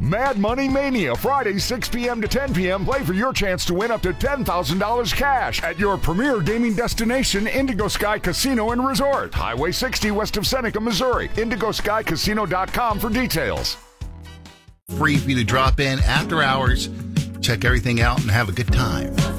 Mad Money Mania, Friday, 6 p.m. to 10 p.m. Play for your chance to win up to $10,000 cash at your premier gaming destination, Indigo Sky Casino and Resort. Highway 60 west of Seneca, Missouri. IndigoSkyCasino.com for details. Free for you to drop in after hours, check everything out, and have a good time.